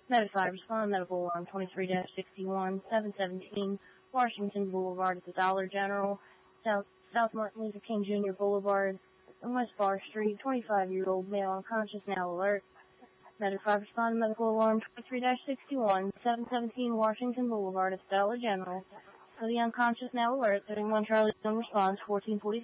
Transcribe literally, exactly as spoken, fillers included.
Notify, respond, medical alarm twenty-three dash sixty-one, seven seventeen, Washington Boulevard at the Dollar General, South, South Martin Luther King Junior Boulevard, and West Bar Street, twenty-five-year-old male unconscious, now alert. Notify, respond, medical alarm twenty-three dash sixty-one, seven seventeen, Washington Boulevard at the Dollar General. For the unconscious, now alert, thirty-one Charlie Zone response, fourteen forty.